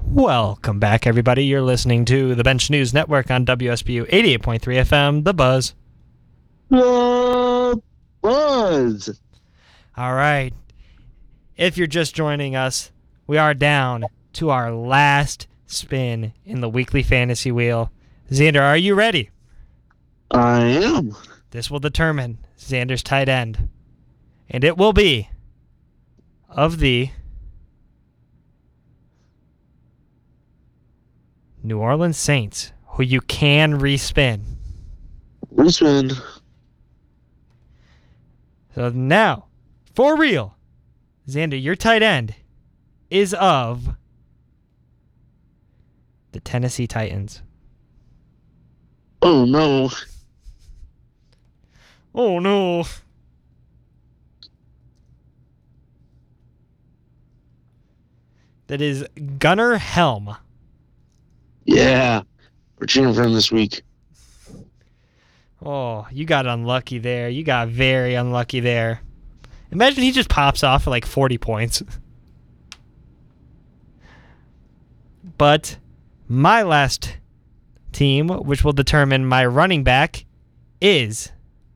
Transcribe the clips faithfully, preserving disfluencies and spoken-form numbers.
Welcome back, everybody. You're listening to the Bench News Network on W S B U eighty-eight point three F M, The Buzz. The Buzz. All right. If you're just joining us, we are down to our last spin in the weekly fantasy wheel. Xander, are you ready? I am. This will determine Xander's tight end. And it will be of the New Orleans Saints, who you can respin. Respin. So now, for real, Xander, your tight end is of the Tennessee Titans. Oh, no. Oh, no. That is Gunnar Helm. Yeah. We're cheering for him this week. Oh, you got unlucky there. You got very unlucky there. Imagine he just pops off for like forty points. But my last team, which will determine my running back, is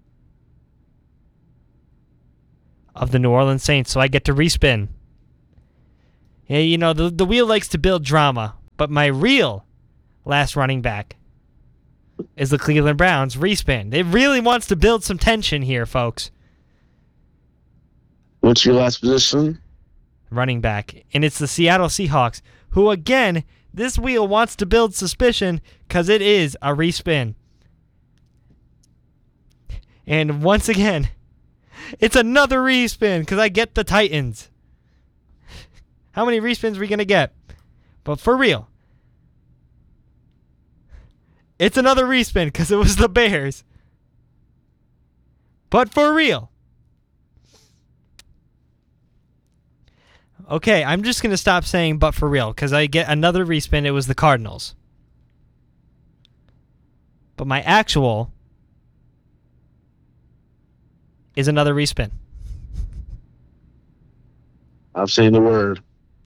of the New Orleans Saints, so I get to respin. Yeah, you know, the, the wheel likes to build drama, but my real last running back is the Cleveland Browns. Respin. It really wants to build some tension here, folks. What's your last position? Running back. And it's the Seattle Seahawks, who, again, this wheel wants to build suspicion because it is a respin. And once again, it's another respin because I get the Titans. How many respins are we going to get? But for real, it's another respin because it was the Bears. But for real. Okay, I'm just going to stop saying but for real because I get another respin. It was the Cardinals. But my actual is another respin. I'm saying the word.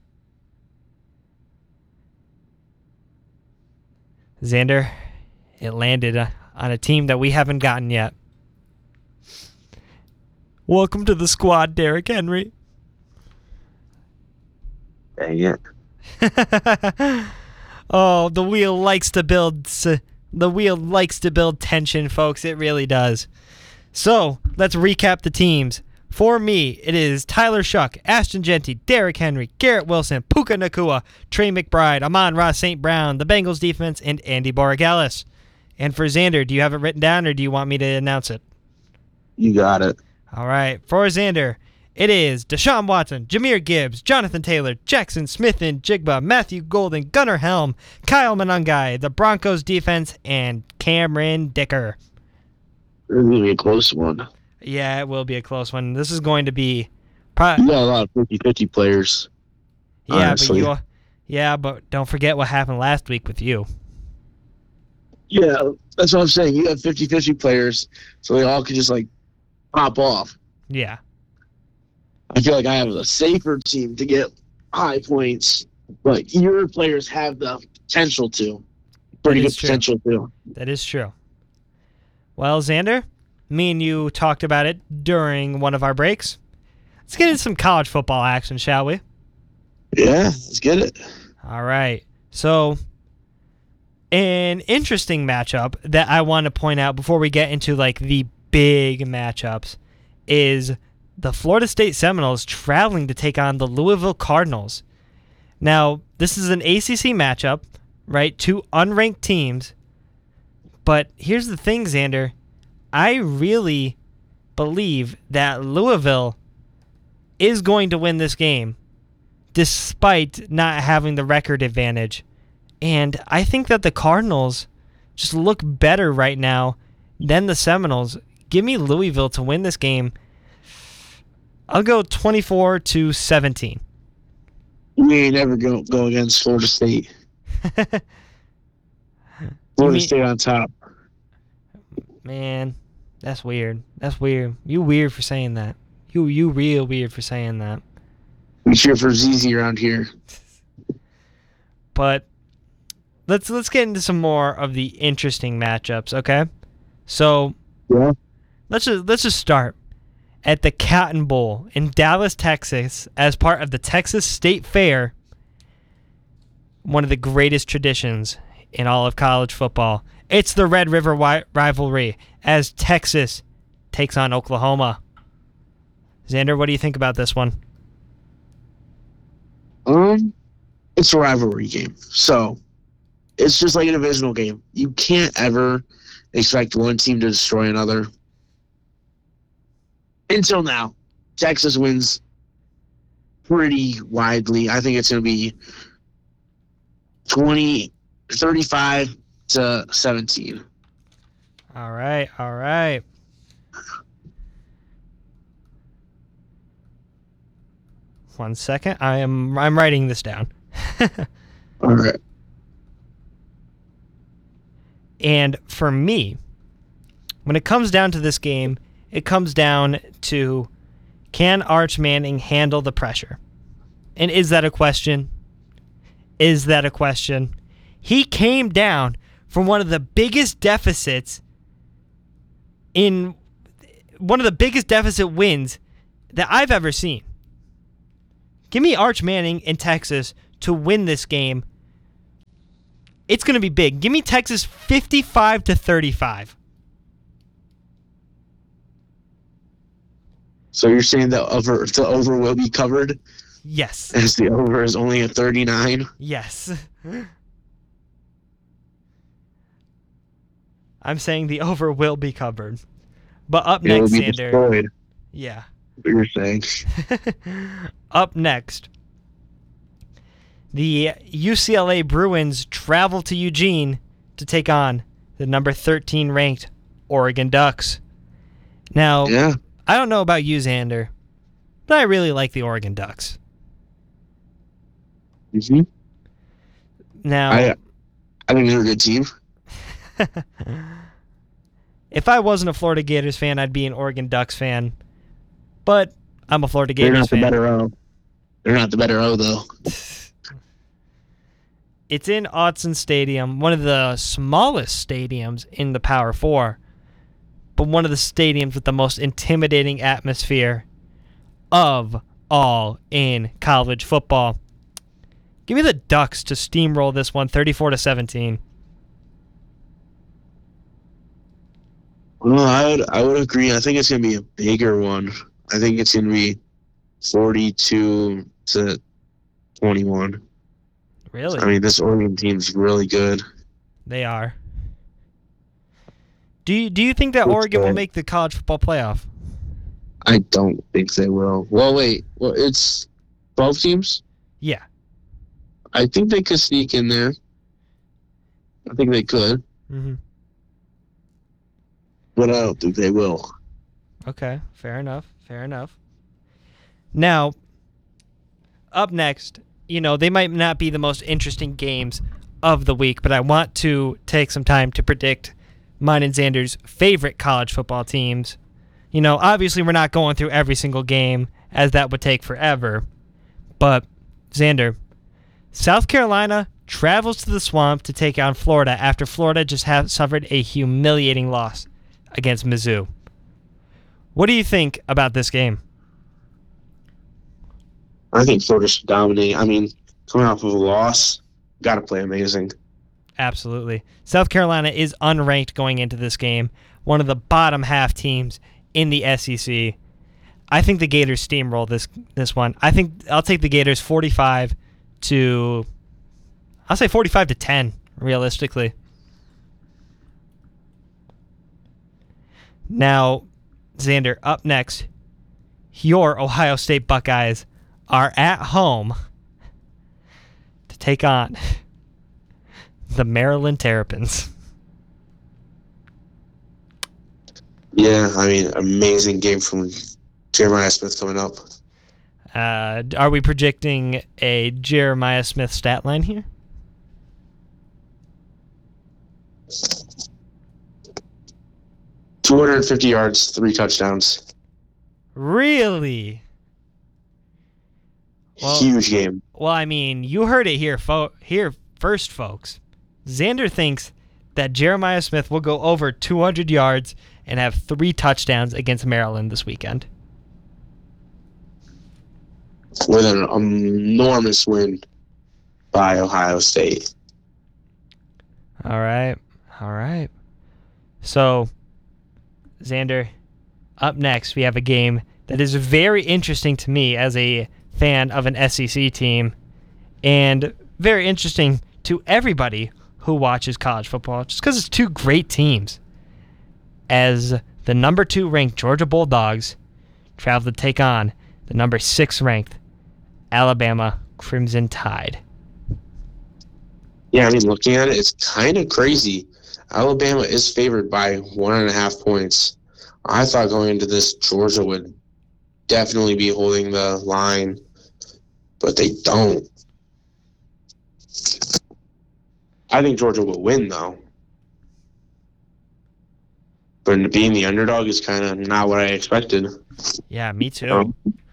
Xander, it landed uh, on a team that we haven't gotten yet. Welcome to the squad, Derrick Henry. Dang it. Oh, the wheel likes to build the wheel likes to build tension, folks. It really does. So, let's recap the teams. For me, it is Tyler Shuck, Ashton Genty, Derrick Henry, Garrett Wilson, Puka Nacua, Trey McBride, Amon-Ra Saint Brown, the Bengals defense, and Andy Borregales. And for Xander, do you have it written down or do you want me to announce it? You got it. All right. For Xander, it is Deshaun Watson, Jahmyr Gibbs, Jonathan Taylor, Jackson Smith and Jigba, Matthew Golden, Gunnar Helm, Kyle Monangai, the Broncos defense, and Cameron Dicker. It's going to be a close one. Yeah, it will be a close one. This is going to be... Pro- you got a lot of fifty-fifty players. Yeah, honestly. but you, yeah, but don't forget what happened last week with you. Yeah, that's what I'm saying. You have fifty-fifty players, so they all can just, like, pop off. Yeah. I feel like I have a safer team to get high points, but your players have the potential to. Pretty good true. potential, too. That is true. Well, Xander, me and you talked about it during one of our breaks. Let's get into some college football action, shall we? Yeah, let's get it. All right. So, an interesting matchup that I want to point out before we get into like the big matchups is the Florida State Seminoles traveling to take on the Louisville Cardinals. Now, this is an A C C matchup, right? Two unranked teams. But here's the thing, Xander. I really believe that Louisville is going to win this game despite not having the record advantage. And I think that the Cardinals just look better right now than the Seminoles. Give me Louisville to win this game. I'll go twenty-four to seventeen. We ain't ever go, go against Florida State. Florida mean- State on top. Man, that's weird. That's weird. You weird for saying that. You you real weird for saying that. We cheer for Z Z around here. But let's let's get into some more of the interesting matchups, okay? So Yeah. let's just let's just start at the Cotton Bowl in Dallas, Texas, as part of the Texas State Fair, one of the greatest traditions in all of college football. It's the Red River wi- rivalry as Texas takes on Oklahoma. Xander, what do you think about this one? Um, it's a rivalry game, so it's just like a divisional game. You can't ever expect one team to destroy another. Until now, Texas wins pretty widely. I think it's going to be twenty, thirty-five to seventeen. All right, all right. One second. I am I'm writing this down. All right. And for me, when it comes down to this game, it comes down to, can Arch Manning handle the pressure? And is that a question? Is that a question? He came down from one of the biggest deficits in one of the biggest deficit wins that I've ever seen. Give me Arch Manning in Texas to win this game. It's going to be big. Give me Texas fifty-five to thirty-five. So you're saying the over the over will be covered, Yes. as the over is only a thirty-nine? Yes. I'm saying the over will be covered. But up It will next, be Xander. destroyed. Yeah. What you're saying? Up next, the U C L A Bruins travel to Eugene to take on the number thirteen ranked Oregon Ducks. Now, Yeah. I don't know about you, Xander, but I really like the Oregon Ducks. Mm-hmm. Now, I I think they're a good team. if I wasn't a Florida Gators fan, I'd be an Oregon Ducks fan. But I'm a Florida They're Gators not the fan. better O. They're not the better O though. It's in Autzen Stadium, one of the smallest stadiums in the Power Four, but one of the stadiums with the most intimidating atmosphere of all in college football. Give me the Ducks to steamroll this one, thirty-four to seventeen. Well, I would I would agree. I think it's gonna be a bigger one. I think it's gonna be forty-two to twenty-one. Really? I mean, this Oregon team's really good. They are. Do you do you think that Looks Oregon will good. make the college football playoff? I don't think they will. Well, wait. Well, it's twelve teams. Yeah. I think they could sneak in there. I think they could, Mm-hmm. but I don't think they will. Okay, fair enough, fair enough. Now, up next, you know, they might not be the most interesting games of the week, but I want to take some time to predict mine and Xander's favorite college football teams. You know, obviously we're not going through every single game, as that would take forever. But, Xander, South Carolina travels to the Swamp to take on Florida after Florida just have suffered a humiliating loss against Mizzou. What do you think about this game? I think Florida's dominating. I mean, coming off of a loss, got to play amazing. Absolutely. South Carolina is unranked going into this game, one of the bottom half teams in the S E C. I think the Gators steamroll this this one. I think I'll take the Gators forty-five to I'll say forty-five to ten realistically. Now, Xander, up next, your Ohio State Buckeyes are at home to take on the Maryland Terrapins. Yeah, I mean, amazing game from Jeremiah Smith coming up. Uh, are we projecting a Jeremiah Smith stat line here? two hundred fifty yards, three touchdowns. Really? Well, Huge game. well, I mean, you heard it here, fo- here, first, folks, Xander thinks that Jeremiah Smith will go over two hundred yards and have three touchdowns against Maryland this weekend. With an enormous win by Ohio State. All right. All right. So, Xander, up next, we have a game that is very interesting to me as a fan of an S E C team, and very interesting to everybody who watches college football, just because it's two great teams. As the number two ranked Georgia Bulldogs travel to take on the number six ranked Alabama Crimson Tide. Yeah, I mean, looking at it, it's kind of crazy. Alabama is favored by one and a half points. I thought going into this, Georgia would definitely be holding the line, but they don't. I think Georgia will win, though. But being the underdog is kind of not what I expected. Yeah, me too.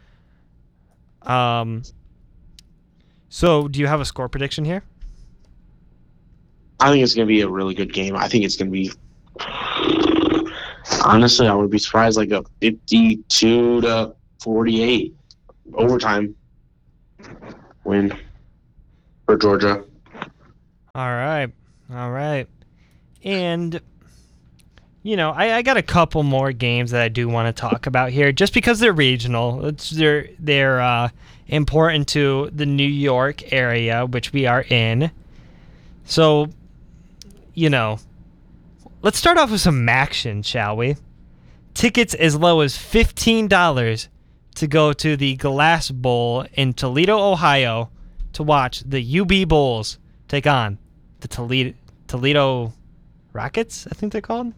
Um. So, do you have a score prediction here? I think it's going to be a really good game. I think it's going to be... Honestly, I would be surprised like a fifty-two to forty-eight overtime win for Georgia. All right. All right. And, you know, I, I got a couple more games that I do want to talk about here just because they're regional. It's, they're they're uh, important to the New York area, which we are in. So, you know, let's start off with some action, shall we? Tickets as low as fifteen dollars to go to the Glass Bowl in Toledo, Ohio to watch the U B Bulls take on the Toledo, Toledo Rockets, I think they're called.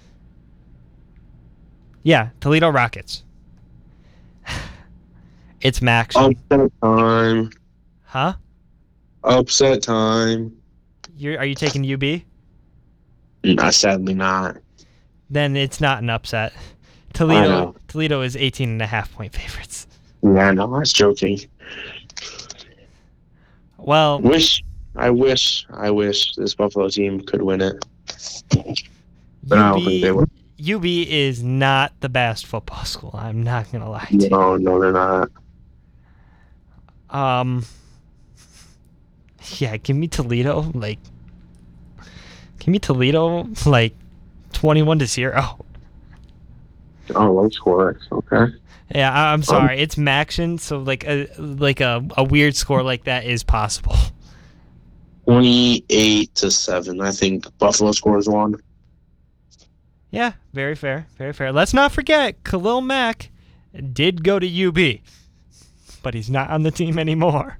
Yeah, Toledo Rockets. It's Max. Upset time. Huh? Upset time. You're, are you taking U B? No, sadly not. Then it's not an upset. Toledo Toledo is eighteen and a half point favorites. Yeah, no, I was joking. Well, wish I wish I wish this Buffalo team could win it. But I don't think they would. U B is not the best football school. I'm not gonna lie to you. No, no, they're not. Um. Yeah, give me Toledo. Like, give me Toledo. Like, twenty-one to zero. Oh, low score. Okay. Yeah, I- I'm sorry. Um, it's Maction, so like a like a, a weird score like that is possible. Twenty-eight to seven. I think Buffalo scores one. Yeah, very fair, very fair. Let's not forget, Khalil Mack did go to U B, but he's not on the team anymore.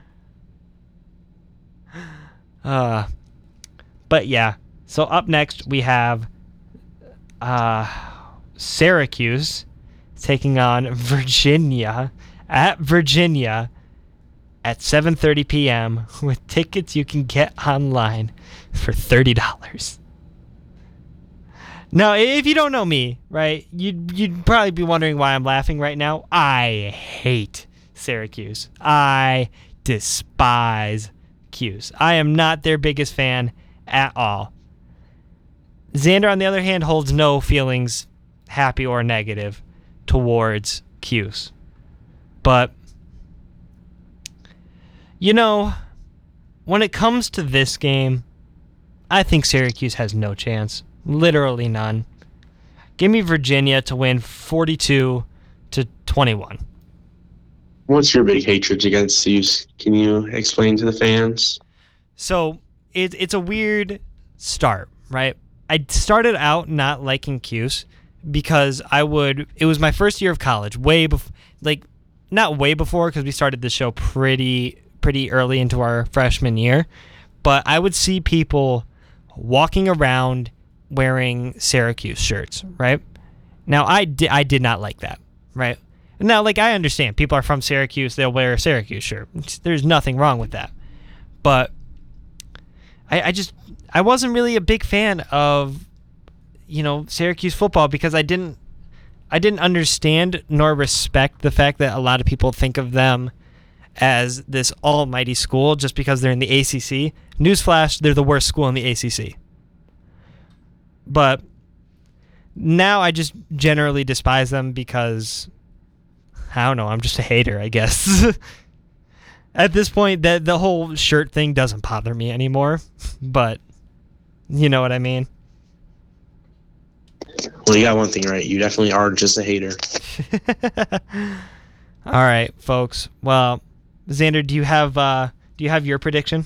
uh, but yeah. So up next we have uh, Syracuse taking on Virginia at Virginia at seven thirty p.m. with tickets you can get online for thirty dollars. Now, if you don't know me, right, you'd, you'd probably be wondering why I'm laughing right now. I hate Syracuse. I despise Cuse. I am not their biggest fan at all. Xander, on the other hand, holds no feelings, happy or negative, towards Cuse. But, you know, when it comes to this game, I think Syracuse has no chance. Literally none. Give me Virginia to win forty-two to twenty-one. What's your big hatred against Cuse? Can you explain to the fans? So it, it's a weird start, right? I started out not liking Cuse because I would. It was my first year of college, way before, like not way before, because we started the show pretty pretty early into our freshman year. But I would see people walking around wearing Syracuse shirts, right? Now, I, di- I did not like that, right? Now, like, I understand. People are from Syracuse. They'll wear a Syracuse shirt. There's nothing wrong with that. But I, I just, I wasn't really a big fan of, you know, Syracuse football because I didn't, I didn't understand nor respect the fact that a lot of people think of them as this almighty school just because they're in the A C C. Newsflash, they're the worst school in the A C C. But now I just generally despise them because, I don't know, I'm just a hater, I guess. At this point, the, the whole shirt thing doesn't bother me anymore, but you know what I mean? Well, you got one thing right. You definitely are just a hater. All right, folks. Well, Xander, do you have uh, do you have your prediction?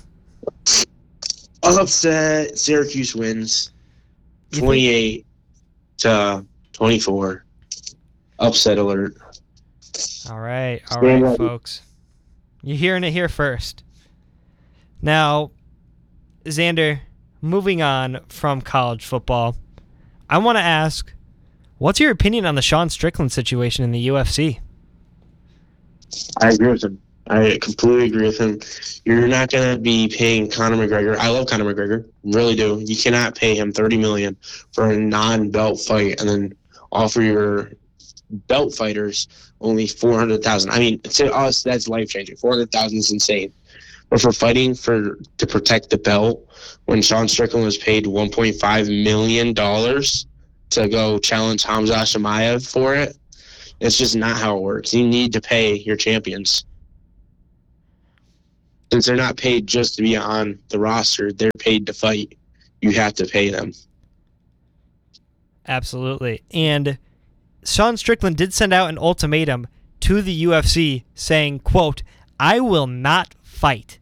Upset. Syracuse wins. twenty-eight to twenty-four. Upset alert. All right, all right, Yeah. folks. You're hearing it here first. Now, Xander, moving on from college football, I want to ask, what's your opinion on the Sean Strickland situation in the U F C? I agree with him. I completely agree with him. You're not going to be paying Conor McGregor. I love Conor McGregor. Really do. You cannot pay him thirty million dollars for a non-belt fight and then offer your belt fighters only four hundred thousand dollars. I mean, to us, that's life-changing. four hundred thousand dollars is insane. But for fighting for to protect the belt, when Sean Strickland was paid one point five million dollars to go challenge Hamza Chimaev for it, it's just not how it works. You need to pay your champions. Since they're not paid just to be on the roster, they're paid to fight. You have to pay them. Absolutely. And Sean Strickland did send out an ultimatum to the U F C saying, quote, I will not fight.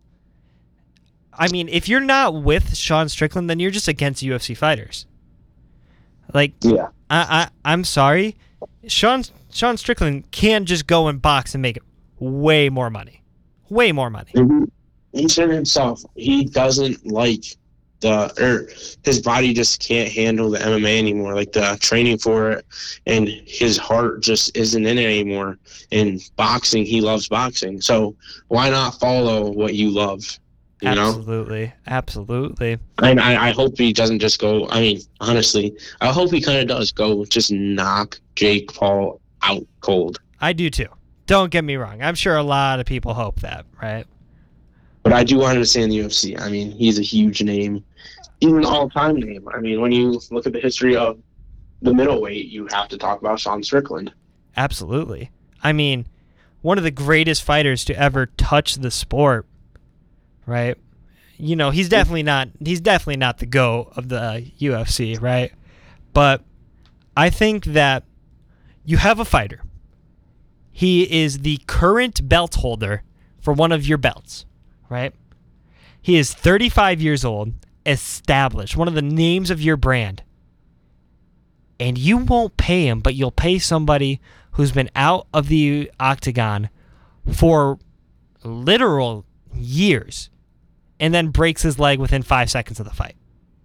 I mean, if you're not with Sean Strickland, then you're just against U F C fighters. Like, Yeah. I, I, I'm sorry. Sean Sean Strickland can't just go and box and make way more money. Way more money. He said himself, he doesn't like the, or his body just can't handle the M M A anymore, like the training for it, and his heart just isn't in it anymore. In boxing, he loves boxing. So why not follow what you love? You Absolutely. know? Absolutely. And I, I hope he doesn't just go, I mean, honestly, I hope he kind of does go just knock Jake Paul out cold. I do too. Don't get me wrong. I'm sure a lot of people hope that, right? But I do want him to stay in the U F C. I mean, he's a huge name. He's an all-time name. I mean, when you look at the history of the middleweight, you have to talk about Sean Strickland. Absolutely. I mean, one of the greatest fighters to ever touch the sport, right? You know, he's definitely not he's definitely not the GOAT of the U F C, right? But I think that you have a fighter. He is the current belt holder for one of your belts, right? He is thirty-five years old, established, one of the names of your brand. And you won't pay him, but you'll pay somebody who's been out of the octagon for literal years and then breaks his leg within five seconds of the fight.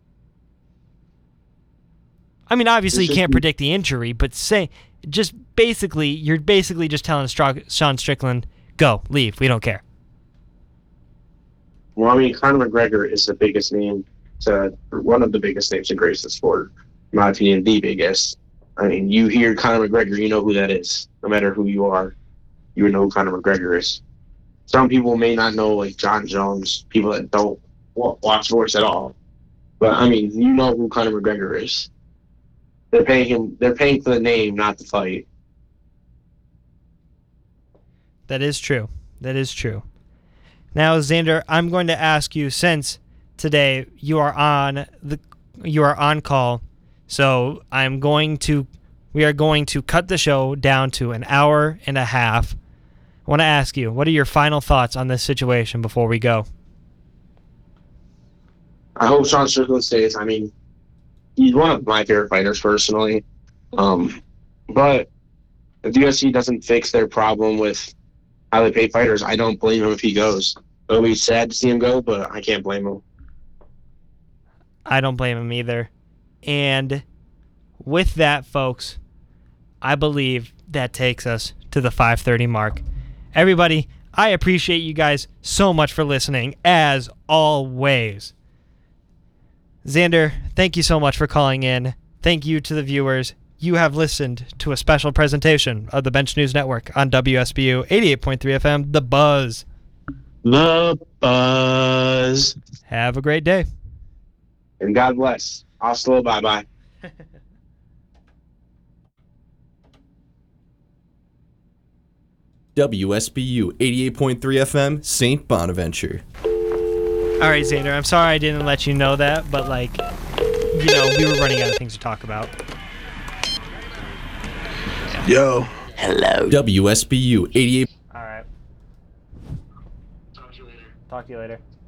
I mean, obviously you can't predict the injury, but say just basically, you're basically just telling Sean Strickland, go, leave, we don't care. Well, I mean, Conor McGregor is the biggest name to, one of the biggest names to grace the sport. In my opinion, the biggest. I mean, you hear Conor McGregor, you know who that is. No matter who you are, you would know who Conor McGregor is. Some people may not know, like John Jones, people that don't watch sports at all. But, I mean, you know who Conor McGregor is. They're paying him. They're paying for the name, not the fight. That is true. That is true. Now, Xander, I'm going to ask you, since today you are on the you are on call, so I'm going to we are going to cut the show down to an hour and a half. I want to ask you, what are your final thoughts on this situation before we go? I hope Sean Strickland stays. I mean, he's one of my favorite fighters personally. Um, but if the U F C doesn't fix their problem with how they pay fighters, I don't blame him if he goes. It'll be sad to see him go, but I can't blame him. I don't blame him either. And with that, folks, I believe that takes us to the five thirty mark. Everybody, I appreciate you guys so much for listening, as always. Xander, thank you so much for calling in. Thank you to the viewers. you have listened to a special presentation of the Bench News Network on W S B U eighty-eight point three F M, The Buzz. The Buzz. Have a great day. And God bless. Hasta, bye-bye. W S B U eighty-eight point three F M, Saint Bonaventure. All right, Xander, I'm sorry I didn't let you know that, but, like, you know, we were running out of things to talk about. Yo. Hello. W S B U eighty-eight. All right. Talk to you later. Talk to you later.